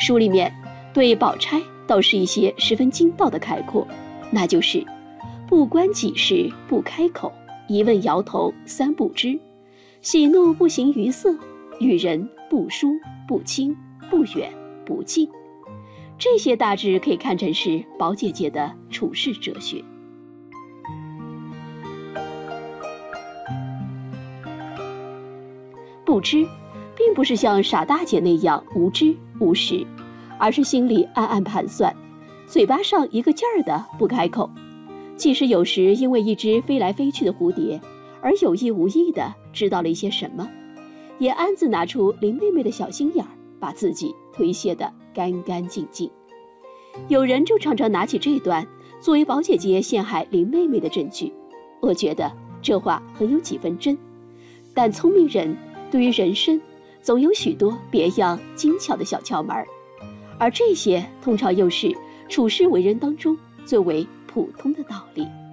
书里面对宝钗倒是一些十分精到的概括，那就是不关己事不开口，一问摇头三不知，喜怒不形于色，与人不疏不亲不远不近。这些大致可以看成是宝姐姐的处世哲学。不知并不是像傻大姐那样无知无识，而是心里暗暗盘算，嘴巴上一个劲儿的不开口。即使有时因为一只飞来飞去的蝴蝶而有意无意的知道了一些什么，也暗自拿出林妹妹的小心眼儿，把自己推卸得干干净净。有人就常常拿起这段作为宝姐姐陷害林妹妹的证据，我觉得这话很有几分真。但聪明人对于人生总有许多别样精巧的小窍门，而这些通常又是处世为人当中最为普通的道理。